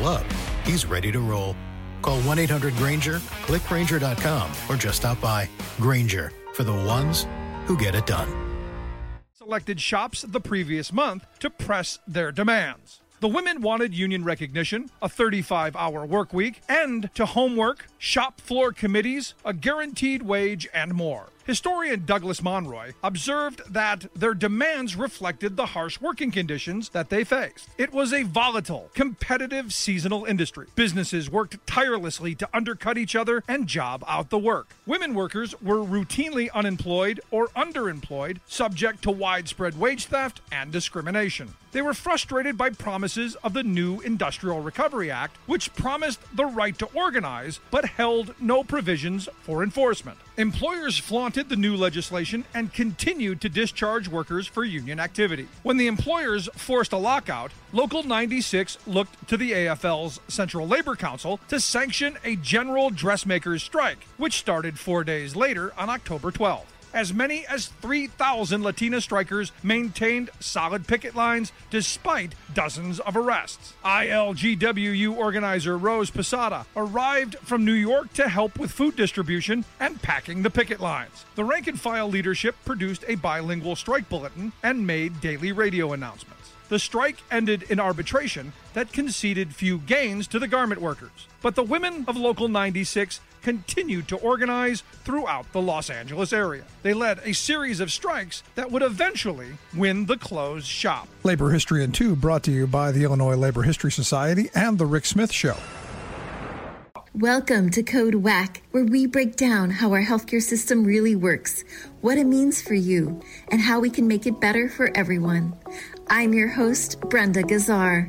level up, he's ready to roll. Call 1-800-GRANGER, click Grainger.com, or just stop by. Grainger, for the ones who get it done. Selected shops the previous month to press their demands. The women wanted union recognition, a 35-hour work week, end to homework, shop floor committees, a guaranteed wage, and more. Historian Douglas Monroy observed that their demands reflected the harsh working conditions that they faced. It was a volatile, competitive seasonal industry. Businesses worked tirelessly to undercut each other and job out the work. Women workers were routinely unemployed or underemployed, subject to widespread wage theft and discrimination. They were frustrated by promises of the new Industrial Recovery Act, which promised the right to organize but held no provisions for enforcement. Employers flaunted the new legislation and continued to discharge workers for union activity. When the employers forced a lockout, Local 96 looked to the AFL's Central Labor Council to sanction a general dressmakers strike, which started 4 days later on October 12th. As many as 3,000 Latina strikers maintained solid picket lines despite dozens of arrests. ILGWU organizer Rose Posada arrived from New York to help with food distribution and packing the picket lines. The rank-and-file leadership produced a bilingual strike bulletin and made daily radio announcements. The strike ended in arbitration that conceded few gains to the garment workers. But the women of Local 96 continued to organize throughout the Los Angeles area. They led a series of strikes that would eventually win the closed shop. Labor History in 2 brought to you by the Illinois Labor History Society and The Rick Smith Show. Welcome to Code WAC, where we break down how our healthcare system really works, what it means for you, and how we can make it better for everyone. I'm your host, Brenda Gazzar.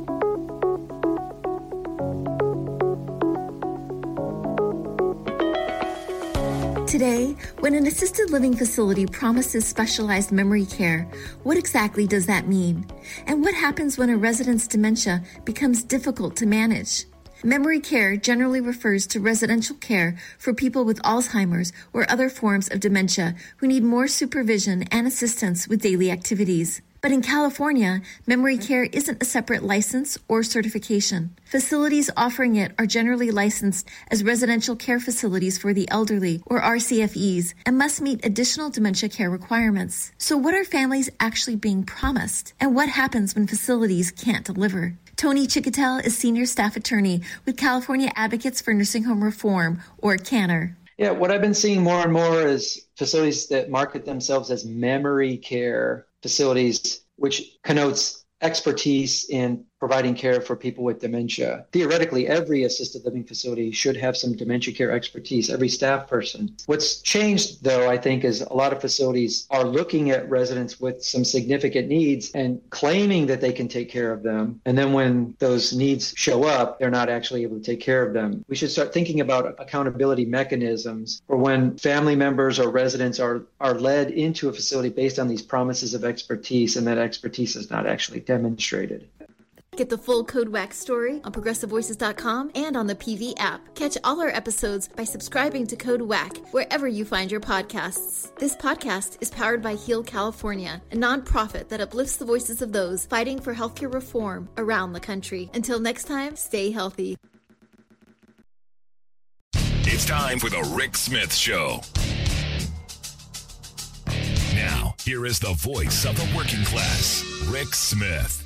Today, when an assisted living facility promises specialized memory care, what exactly does that mean? And what happens when a resident's dementia becomes difficult to manage? Memory care generally refers to residential care for people with Alzheimer's or other forms of dementia who need more supervision and assistance with daily activities. But in California, memory care isn't a separate license or certification. Facilities offering it are generally licensed as residential care facilities for the elderly, or RCFEs, and must meet additional dementia care requirements. So what are families actually being promised? And what happens when facilities can't deliver? Tony Chicotel is Senior Staff Attorney with California Advocates for Nursing Home Reform, or CANNER. Yeah, what I've been seeing more and more is facilities that market themselves as memory care facilities, which connotes expertise in providing care for people with dementia. Theoretically, every assisted living facility should have some dementia care expertise, every staff person. What's changed, though, I think, is a lot of facilities are looking at residents with some significant needs and claiming that they can take care of them. And then when those needs show up, they're not actually able to take care of them. We should start thinking about accountability mechanisms for when family members or residents are led into a facility based on these promises of expertise, and that expertise is not actually demonstrated. Get the full Code WAC story on ProgressiveVoices.com and on the PV app. Catch all our episodes by subscribing to Code WAC wherever you find your podcasts. This podcast is powered by Heal California, a nonprofit that uplifts the voices of those fighting for healthcare reform around the country. Until next time, stay healthy. It's time for the Rick Smith Show. Now, here is the voice of the working class, Rick Smith.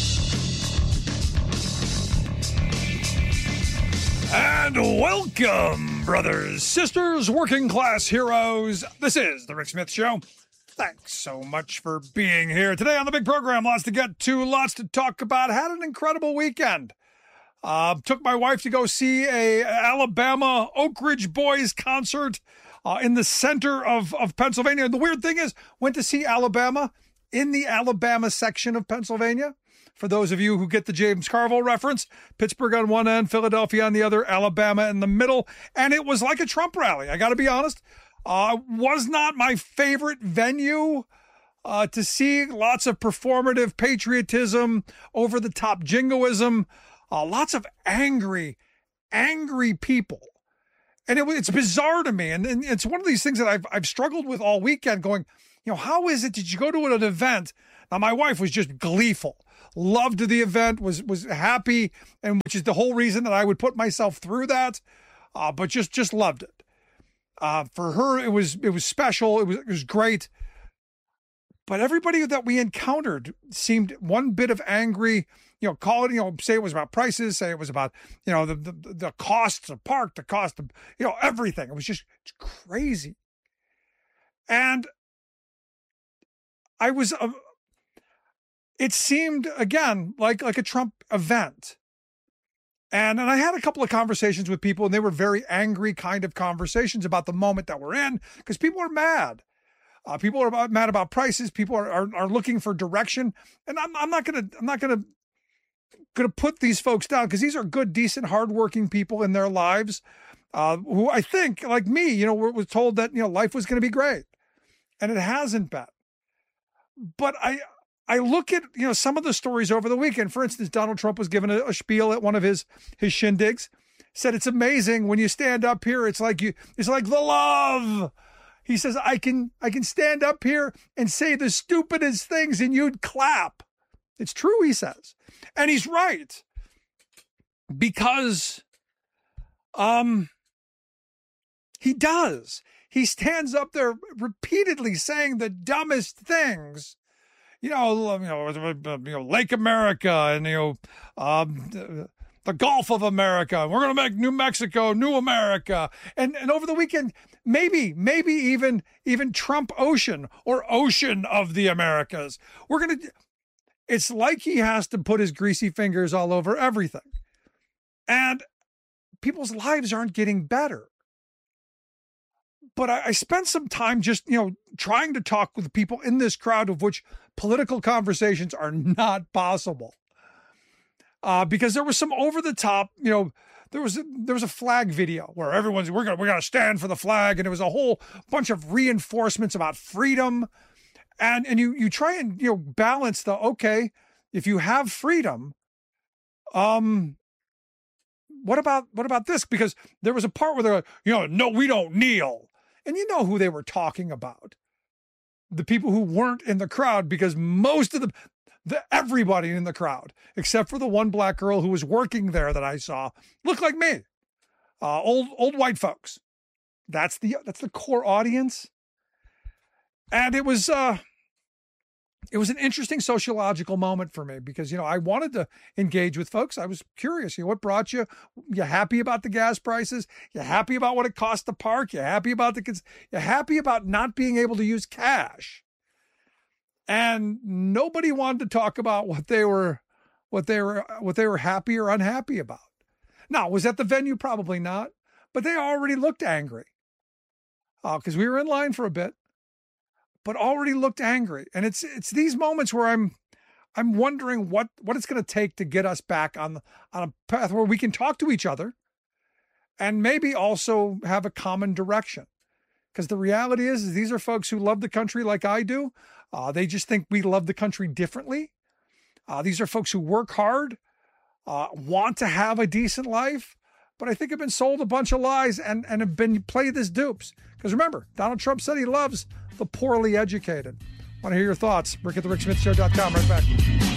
And welcome, brothers, sisters, working class heroes. This is the Rick Smith Show. Thanks so much for being here today on the big program. Lots to get to, lots to talk about. Had an incredible weekend. Took my wife to go see a Alabama Oak Ridge Boys concert in the center of Pennsylvania. And the weird thing is, went to see Alabama in the Alabama section of Pennsylvania. For those of you who get the James Carville reference, Pittsburgh on one end, Philadelphia on the other, Alabama in the middle. And it was like a Trump rally. I got to be honest. Was not my favorite venue to see. Lots of performative patriotism, over-the-top jingoism, lots of angry people. And it's bizarre to me. And it's one of these things that I've struggled with all weekend going, how is it, did you go to an event? My wife was just gleeful, loved the event, was happy, and which is the whole reason that I would put myself through that, but just loved it. For her, it was special. It was great. But everybody that we encountered seemed one bit of angry, call it, say it was about prices, say it was about, the cost of park, the cost of, everything. It was it's crazy. And it seemed, again, like a Trump event. And I had a couple of conversations with people, and they were very angry kind of conversations about the moment that we're in, because people are mad. People are mad about prices. People are looking for direction. And I'm not gonna put these folks down, because these are good, decent, hardworking people in their lives, who I think, like me, was told that, life was going to be great, and it hasn't been. But I look at, some of the stories over the weekend. For instance, Donald Trump was given a spiel at one of his shindigs, said it's amazing when you stand up here. It's like the love. He says, I can stand up here and say the stupidest things and you'd clap. It's true, he says. And he's right. Because he does. He stands up there repeatedly saying the dumbest things. Lake America and, the Gulf of America. We're going to make New Mexico, New America. And over the weekend, maybe even Trump Ocean, or Ocean of the Americas. It's like he has to put his greasy fingers all over everything. And people's lives aren't getting better. But I spent some time just, trying to talk with people in this crowd, of which political conversations are not possible. Because there was some over the top, there was a flag video where we're gonna stand for the flag, and it was a whole bunch of reinforcements about freedom, and you try and balance okay, if you have freedom, what about this? Because there was a part where they're like, no, we don't kneel, and you know who they were talking about. The people who weren't in the crowd, because most of everybody in the crowd, except for the one black girl who was working there that I saw, looked like me. Old white folks. That's the core audience. And it was an interesting sociological moment for me, because, I wanted to engage with folks. I was curious, what brought you? You happy about the gas prices? You happy about what it cost to park? You happy about you happy about not being able to use cash? And nobody wanted to talk about what they were happy or unhappy about. Now, was that the venue? Probably not, but they already looked angry, because we were in line for a bit, but already looked angry. And it's these moments where I'm wondering what it's going to take to get us back on a path where we can talk to each other and maybe also have a common direction. Because the reality is these are folks who love the country like I do. They just think we love the country differently. These are folks who work hard, want to have a decent life, but I think have been sold a bunch of lies and have been played as dupes. Because remember, Donald Trump said he loves the poorly educated. Want to hear your thoughts? Rick at thericksmithshow.com. Right back.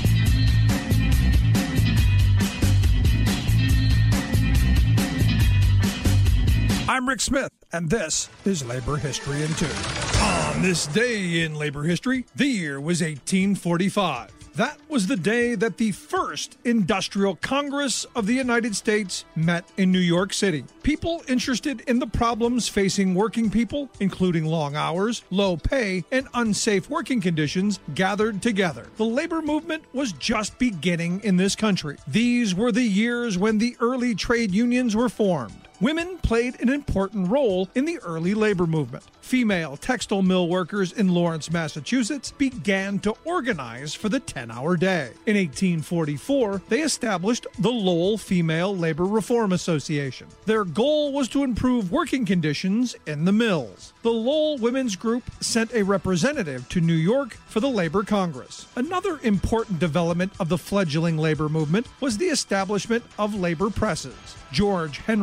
I'm Rick Smith, and this is Labor History in 2. On this day in labor history, the year was 1845. That was the day that the first Industrial Congress of the United States met in New York City. People interested in the problems facing working people, including long hours, low pay, and unsafe working conditions, gathered together. The labor movement was just beginning in this country. These were the years when the early trade unions were formed. Women played an important role in the early labor movement. Female textile mill workers in Lawrence, Massachusetts began to organize for the 10-hour day. In 1844, they established the Lowell Female Labor Reform Association. Their goal was to improve working conditions in the mills. The Lowell Women's Group sent a representative to New York for the Labor Congress. Another important development of the fledgling labor movement was the establishment of labor presses. George Henry Evans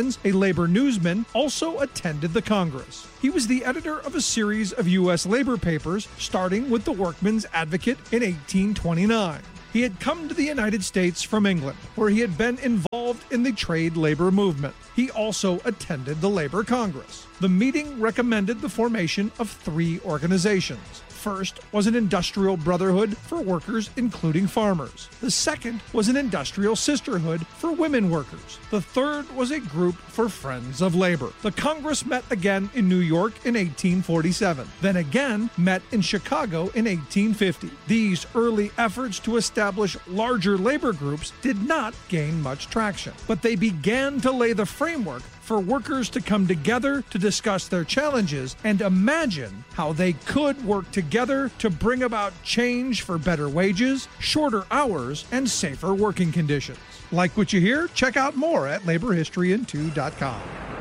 Hawkins, a labor newsman, also attended the Congress. He was the editor of a series of U.S. labor papers, starting with the Workmen's Advocate in 1829. He had come to the United States from England, where he had been involved in the trade labor movement. He also attended the Labor Congress. The meeting recommended the formation of 3 organizations. First was an industrial brotherhood for workers, including farmers. The second was an industrial sisterhood for women workers. The third was a group for friends of labor. The Congress met again in New York in 1847, then again met in Chicago in 1850. These early efforts to establish larger labor groups did not gain much traction, but they began to lay the framework for workers to come together to discuss their challenges and imagine how they could work together to bring about change for better wages, shorter hours, and safer working conditions. Like what you hear? Check out more at laborhistoryin2.com.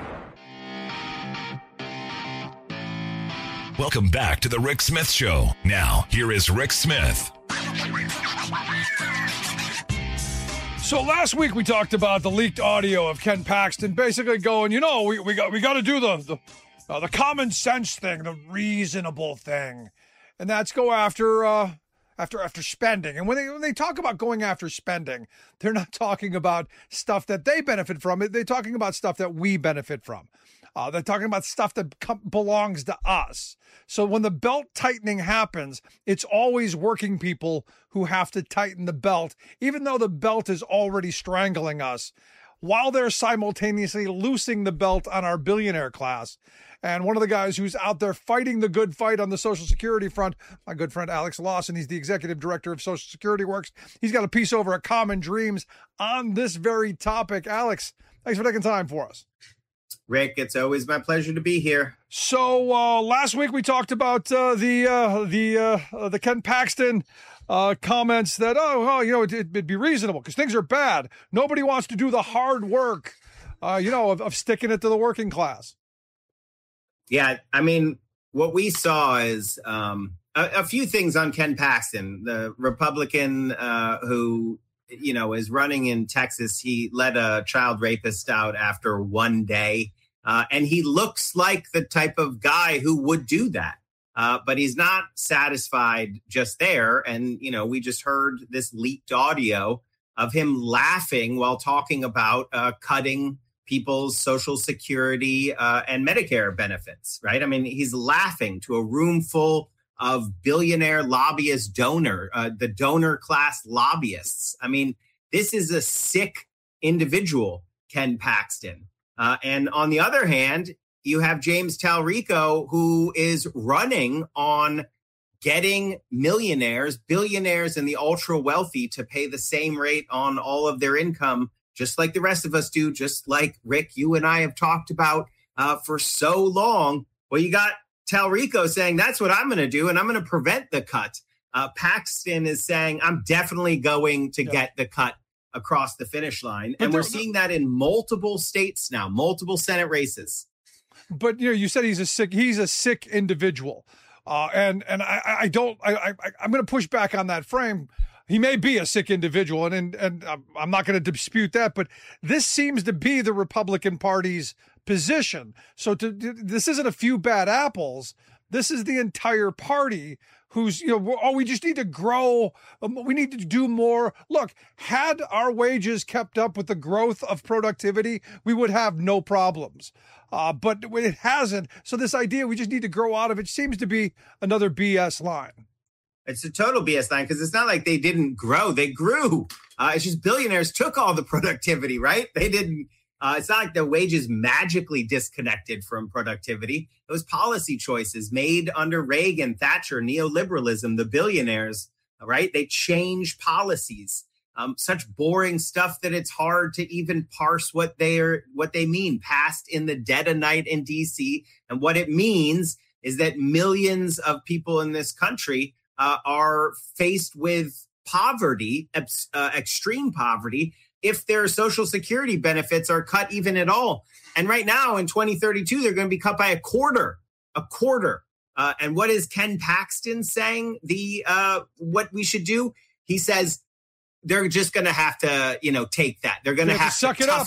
Welcome back to the Rick Smith Show. Now, here is Rick Smith. So last week we talked about the leaked audio of Ken Paxton basically going, we got to do the common sense thing, the reasonable thing, and that's go after spending. And when they talk about going after spending, they're not talking about stuff that they benefit from. They're talking about stuff that we benefit from. They're talking about stuff that belongs to us. So when the belt tightening happens, it's always working people who have to tighten the belt, even though the belt is already strangling us, while they're simultaneously loosing the belt on our billionaire class. And one of the guys who's out there fighting the good fight on the Social Security front, my good friend Alex Lawson, he's the executive director of Social Security Works. He's got a piece over at Common Dreams on this very topic. Alex, thanks for taking time for us. Rick, it's always my pleasure to be here. So last week we talked about the Ken Paxton comments that it'd be reasonable because things are bad. Nobody wants to do the hard work, of sticking it to the working class. Yeah, I mean, what we saw is a few things on Ken Paxton, the Republican who is running in Texas. He let a child rapist out after one day. And he looks like the type of guy who would do that. But he's not satisfied just there. And, we just heard this leaked audio of him laughing while talking about cutting people's Social Security and Medicare benefits, right? I mean, he's laughing to a room full of billionaire lobbyist the donor class lobbyists. I mean, this is a sick individual, Ken Paxton. And on the other hand, you have James Talrico, who is running on getting millionaires, billionaires, and the ultra wealthy to pay the same rate on all of their income, just like the rest of us do, just like Rick, you and I have talked about for so long. Well, you got Talrico saying that's what I'm going to do, and I'm going to prevent the cut. Paxton is saying I'm definitely going to get the cut across the finish line. And we're seeing that in multiple states now, multiple Senate races. But you said he's a sick individual. And I'm going to push back on that frame. He may be a sick individual, and I'm not going to dispute that, but this seems to be the Republican Party's position. So this isn't a few bad apples. This is the entire party who's, we just need to grow. We need to do more. Look, had our wages kept up with the growth of productivity, we would have no problems. But it hasn't. So this idea we just need to grow out of it seems to be another BS line. It's a total BS line because it's not like they didn't grow. They grew. It's just billionaires took all the productivity, right? They didn't. It's not like the wages magically disconnected from productivity. It was policy choices made under Reagan, Thatcher, neoliberalism, the billionaires, right? They changed policies. Such boring stuff that it's hard to even parse what they mean. Passed in the dead of night in DC. And what it means is that millions of people in this country are faced with poverty, extreme poverty, if their Social Security benefits are cut even at all. And right now in 2032, they're going to be cut by a quarter. And what is Ken Paxton saying what we should do? He says they're just going to have to, take that. They're going to have to toughen up.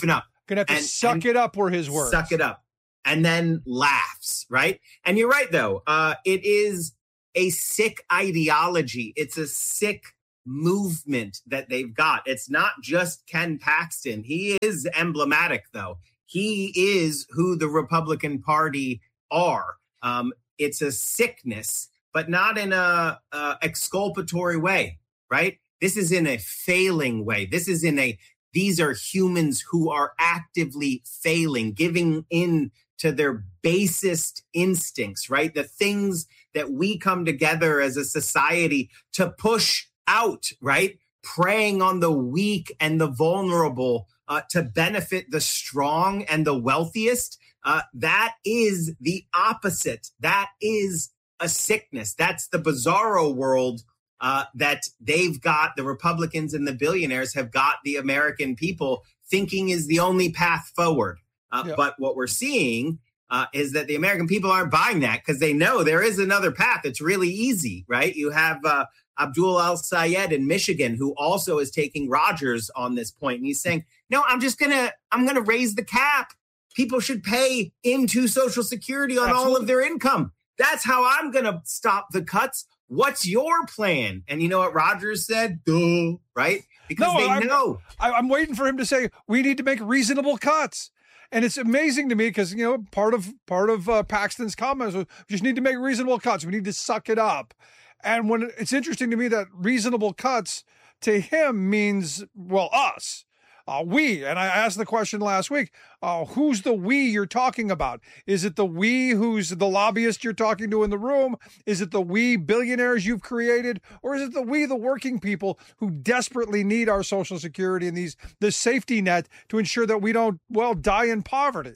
Gonna have to suck it up were his words. Suck it up. And then laughs, right? And you're right, though. It is a sick ideology. It's a sick movement that they've got. It's not just Ken Paxton. He is emblematic, though. He is who the Republican Party are. It's a sickness, but not in a exculpatory way, right? This is in a failing way. This is these are humans who are actively failing, giving in to their basest instincts, right? The things that we come together as a society to push out, right? Preying on the weak and the vulnerable to benefit the strong and the wealthiest. That is the opposite. That is a sickness. That's the bizarro world that they've got. The Republicans and the billionaires have got the American people thinking is the only path forward. But what we're seeing is that the American people aren't buying that because they know there is another path. It's really easy, right? You have Abdul Al-Sayed in Michigan, who also is taking Rogers on this point. And he's saying, no, I'm going to raise the cap. People should pay into Social Security on all of their income. That's how I'm going to stop the cuts. What's your plan? And you know what Rogers said? Duh, right? Because they know. I'm waiting for him to say, we need to make reasonable cuts. And it's amazing to me because, you know, part of Paxton's comments was we just need to make reasonable cuts. We need to suck it up. And when it's interesting to me that reasonable cuts to him means, well, us. We, and I asked the question last week, who's the we you're talking about? Is it the we who's the lobbyist you're talking to in the room? Is it the we billionaires you've created? Or is it the we, the working people who desperately need our Social Security and this safety net to ensure that we don't, die in poverty?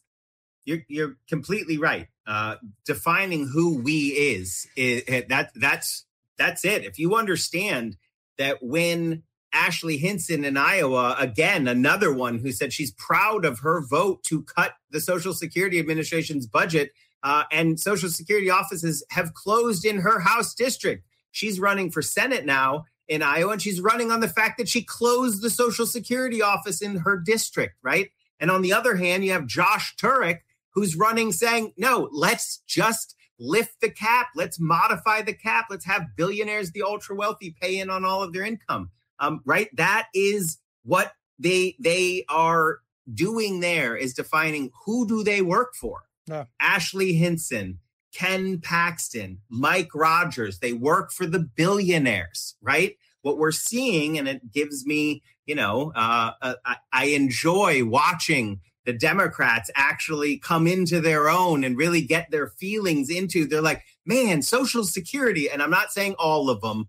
You're completely right. Defining who we is that's it. If you understand that when Ashley Hinson in Iowa, again, another one who said she's proud of her vote to cut the Social Security Administration's budget, and Social Security offices have closed in her House district. She's running for Senate now in Iowa, and she's running on the fact that she closed the Social Security office in her district, right? And on the other hand, you have Josh Turek, who's running saying, no, let's just lift the cap. Let's modify the cap. Let's have billionaires, the ultra wealthy, pay in on all of their income. Right? That is what they are doing there, is defining who do they work for. Yeah. Ashley Hinson, Ken Paxton, Mike Rogers, they work for the billionaires, right? What we're seeing, and it gives me, I enjoy watching the Democrats actually come into their own and really get their feelings into, they're like, man, Social Security, and I'm not saying all of them,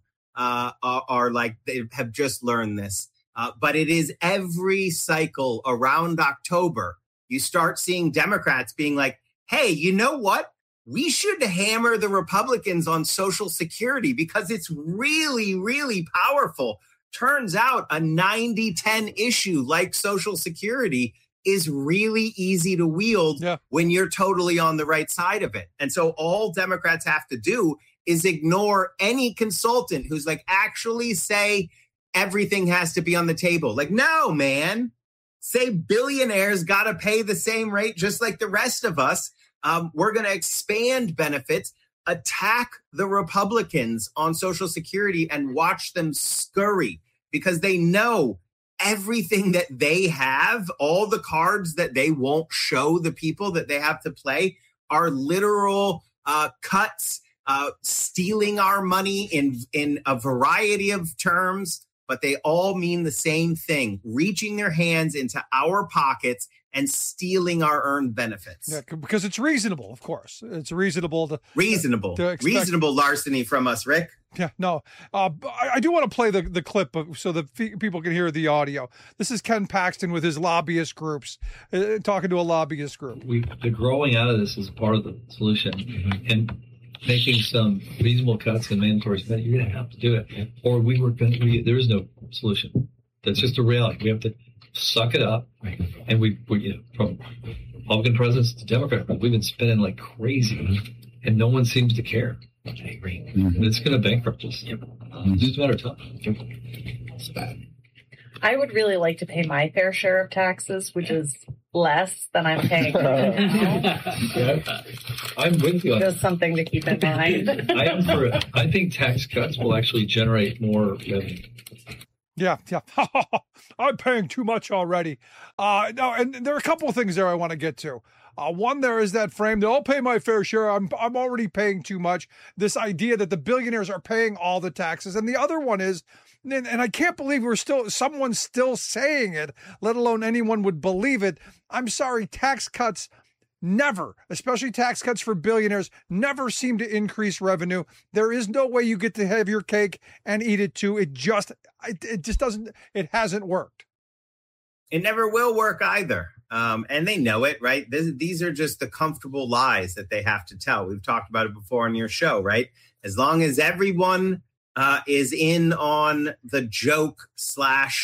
are like they have just learned this. But it is every cycle around October, you start seeing Democrats being like, hey, you know what? We should hammer the Republicans on Social Security because it's really, really powerful. Turns out a 90-10 issue like Social Security is really easy to wield when you're totally on the right side of it. And so all Democrats have to do is ignore any consultant who's like, actually say everything has to be on the table. Like, no, man, say billionaires got to pay the same rate just like the rest of us. We're going to expand benefits, attack the Republicans on Social Security and watch them scurry because they know everything that they have, all the cards that they won't show the people that they have to play are literal cuts, stealing our money in a variety of terms, but they all mean the same thing, reaching their hands into our pockets and stealing our earned benefits. Yeah, because it's reasonable, of course. It's reasonable to expect reasonable larceny from us, Rick. Yeah, no. I do want to play the clip so that people can hear the audio. This is Ken Paxton with his lobbyist groups, talking to a lobbyist group. The growing out of this is part of the solution. Mm-hmm. And making some reasonable cuts and mandatory spending, you're going to have to do it. Yeah. Or there is no solution. That's just a reality. We have to suck it up. Right. And we from Republican presidents to Democrat, we've been spending like crazy, and no one seems to care. I agree. Mm-hmm. And it's going to bankrupt us. Yep. It's just a matter of time. It's bad. I would really like to pay my fair share of taxes, which is less than I'm paying now. Yeah, I'm with you on Just something to keep in mind. I think tax cuts will actually generate more revenue. Yeah. I'm paying too much already. No, and there are a couple of things there I want to get to. One, there is that frame that I'll pay my fair share. I'm already paying too much. This idea that the billionaires are paying all the taxes. And the other one is, and I can't believe someone's still saying it, let alone anyone would believe it. I'm sorry, tax cuts never, especially tax cuts for billionaires, never seem to increase revenue. There is no way you get to have your cake and eat it too. It just doesn't, it hasn't worked. It never will work either. And they know it, right? These are just the comfortable lies that they have to tell. We've talked about it before on your show, right? As long as everyone is in on the joke /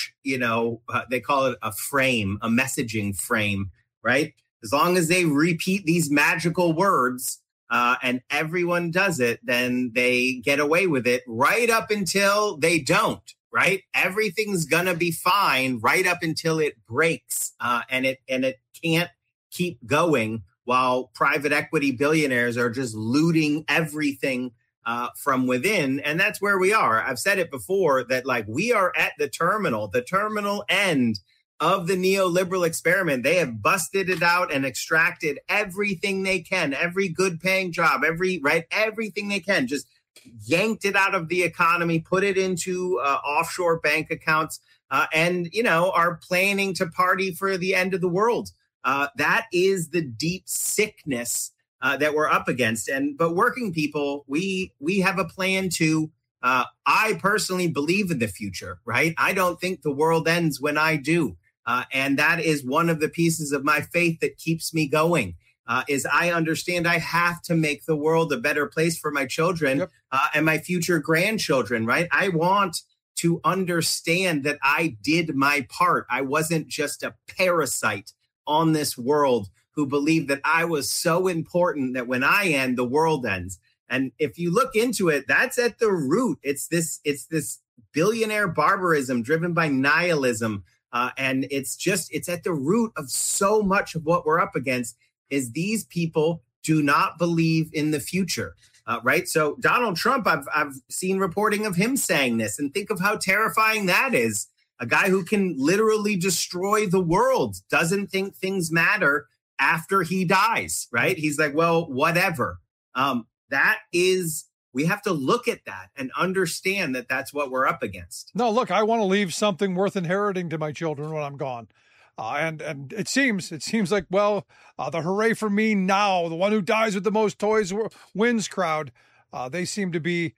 they call it a frame, a messaging frame, right? As long as they repeat these magical words and everyone does it, then they get away with it right up until they don't, right? Everything's going to be fine right up until it breaks and it can't keep going while private equity billionaires are just looting everything from within. And that's where we are. I've said it before that we are at the terminal end of the neoliberal experiment. They have busted it out and extracted everything they can, every good paying job, everything they can, just yanked it out of the economy, put it into offshore bank accounts, and are planning to party for the end of the world. That is the deep sickness that we're up against. But working people, we have a plan to. I personally believe in the future, right? I don't think the world ends when I do. And that is one of the pieces of my faith that keeps me going, is I understand I have to make the world a better place for my children and my future grandchildren, right? I want to understand that I did my part. I wasn't just a parasite on this world who believed that I was so important that when I end, the world ends. And if you look into it, that's at the root. It's this billionaire barbarism driven by nihilism. And it's at the root of so much of what we're up against is these people do not believe in the future, right? So Donald Trump, I've seen reporting of him saying this, and think of how terrifying that is. A guy who can literally destroy the world doesn't think things matter after he dies, right? He's like, well, whatever. We have to look at that and understand that that's what we're up against. No, look, I want to leave something worth inheriting to my children when I'm gone. And it seems like, the hooray for me now, the one who dies with the most toys wins crowd. They seem to be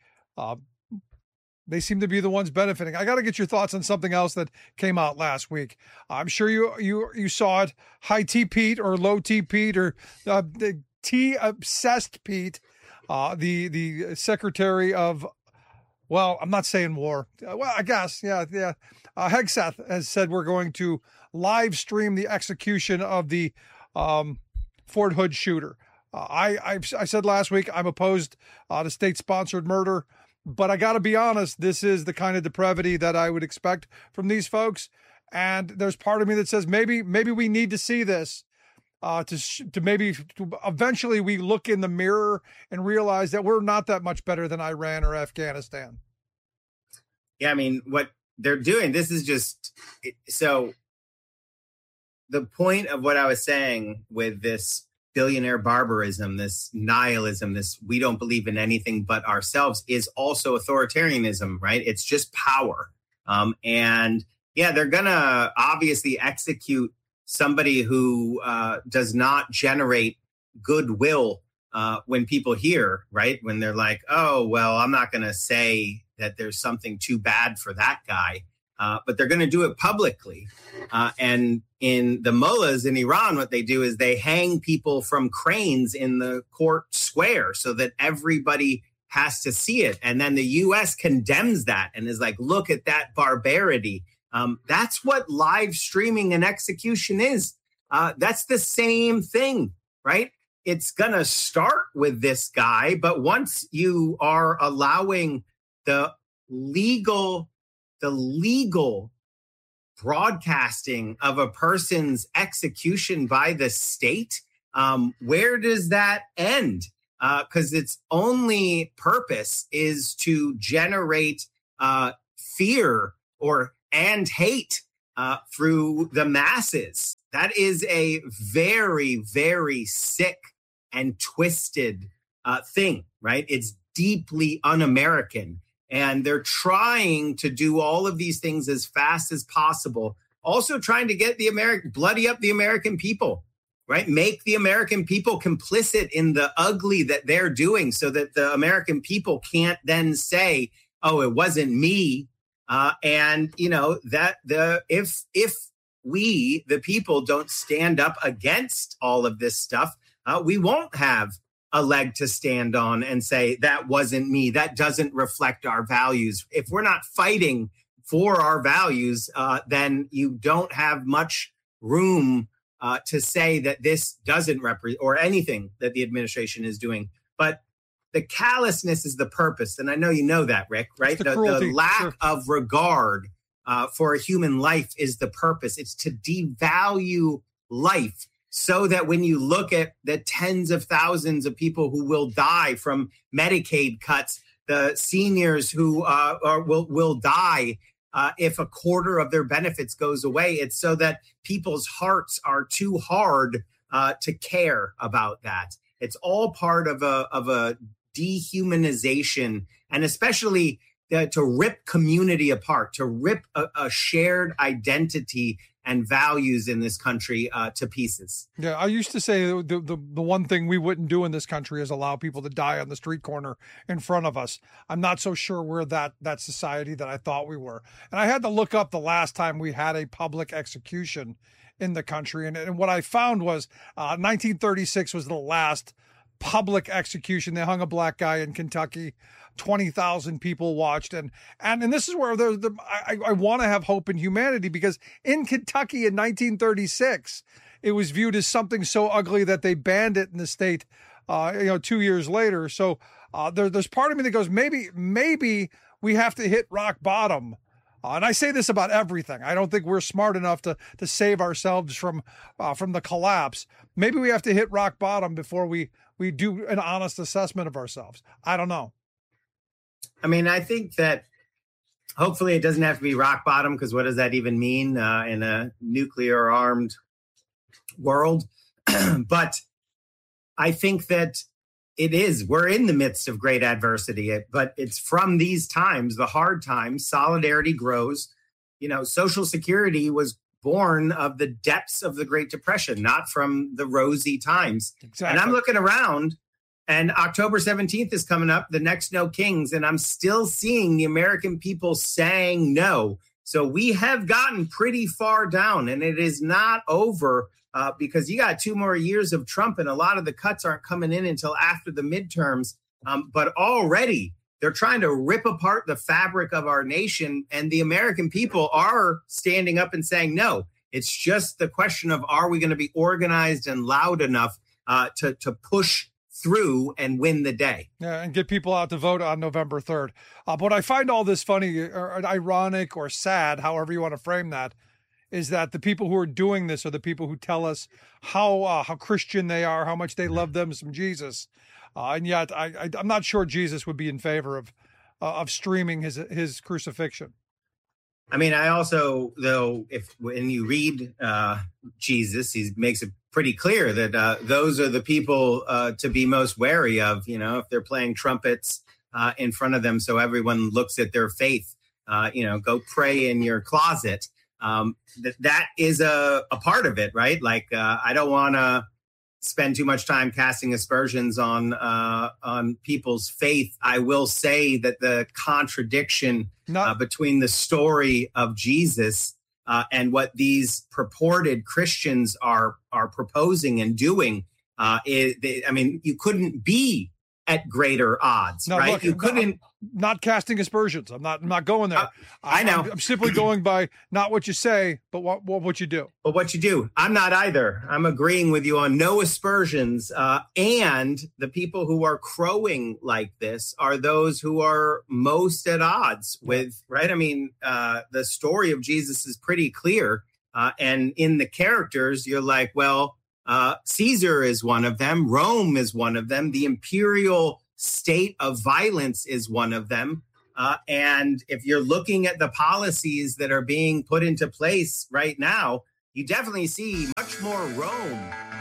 the ones benefiting. I got to get your thoughts on something else that came out last week. I'm sure you saw it. High T Pete or Low T Pete or the T obsessed Pete. The secretary of, I'm not saying war. I guess, yeah. Hegseth has said we're going to live stream the execution of the Fort Hood shooter. I said last week I'm opposed to state-sponsored murder, but I got to be honest, this is the kind of depravity that I would expect from these folks. And there's part of me that says maybe we need to see this. To eventually we look in the mirror and realize that we're not that much better than Iran or Afghanistan. Yeah, I mean, what they're doing, this is just so the point of what I was saying with this billionaire barbarism, this nihilism, this we don't believe in anything but ourselves is also authoritarianism, right? It's just power. And yeah, they're going to obviously execute somebody who does not generate goodwill when people hear, right? When they're like, oh, well, I'm not going to say that there's something too bad for that guy, but they're going to do it publicly. And in the mullahs in Iran, what they do is they hang people from cranes in the court square so that everybody has to see it. And then the U.S. condemns that and is like, look at that barbarity. That's what live streaming an execution is. That's the same thing, right? It's going to start with this guy, but once you are allowing the legal broadcasting of a person's execution by the state, where does that end? Because its only purpose is to generate fear and hate through the masses. That is a very, very sick and twisted thing, right? It's deeply un-American. And they're trying to do all of these things as fast as possible. Also trying to get bloody up the American people, right? Make the American people complicit in the ugly that they're doing so that the American people can't then say, oh, it wasn't me. And, you know, that if we, the people, don't stand up against all of this stuff, we won't have a leg to stand on and say, that wasn't me. That doesn't reflect our values. If we're not fighting for our values, then you don't have much room to say that this doesn't represent, or anything that the administration is doing. But the callousness is the purpose. And I know you know that, Rick, right? The lack of regard for a human life is the purpose. It's to devalue life, so that when you look at the tens of thousands of people who will die from Medicaid cuts, the seniors who will die if a quarter of their benefits goes away, it's so that people's hearts are too hard to care about that. It's all part of a dehumanization, and especially to rip community apart, to rip a shared identity and values in this country to pieces. Yeah, I used to say the one thing we wouldn't do in this country is allow people to die on the street corner in front of us. I'm not so sure we're that society that I thought we were. And I had to look up the last time we had a public execution in the country. And what I found was 1936 was the last public execution. They hung a black guy in Kentucky. 20,000 people watched. And this is where I want to have hope in humanity, because in Kentucky in 1936, it was viewed as something so ugly that they banned it in the state, 2 years later. So there's part of me that goes, maybe we have to hit rock bottom. And I say this about everything. I don't think we're smart enough to save ourselves from the collapse. Maybe we have to hit rock bottom before we do an honest assessment of ourselves. I don't know. I mean, I think that hopefully it doesn't have to be rock bottom, because what does that even mean in a nuclear armed world? But I think that we're in the midst of great adversity, but it's from these times, the hard times, solidarity grows. You know, Social Security was born of the depths of the Great Depression, not from the rosy times. Exactly. And I'm looking around, and October 17th is coming up, the next No Kings, and I'm still seeing the American people saying no. So we have gotten pretty far down, and it is not over because you got 2 more years of Trump, and a lot of the cuts aren't coming in until after the midterms. But already they're trying to rip apart the fabric of our nation, and the American people are standing up and saying no. It's just the question of, are we going to be organized and loud enough to push through and win the day? Yeah, and get people out to vote on November 3rd. But I find all this funny or ironic or sad, however you want to frame that, is that the people who are doing this are the people who tell us how Christian they are, how much they love them some Jesus. And yet I'm not sure Jesus would be in favor of streaming his crucifixion. I mean, I also, though, when you read Jesus, he makes it pretty clear that those are the people to be most wary of, if they're playing trumpets in front of them so everyone looks at their faith, go pray in your closet. That is a part of it, right? Like, I don't want to spend too much time casting aspersions on people's faith. I will say that the contradiction between the story of Jesus and what these purported Christians are proposing and doing, you couldn't be at greater odds, No, right? look, You couldn't. Not casting aspersions. I'm not going there. I know. I'm simply going by not what you say, but what you do. But what you do. I'm not either. I'm agreeing with you on no aspersions. And the people who are crowing like this are those who are most at odds with, right? I mean, the story of Jesus is pretty clear. And in the characters, you're like, well, Caesar is one of them. Rome is one of them. The imperial state of violence is one of them. And if you're looking at the policies that are being put into place right now, you definitely see much more Rome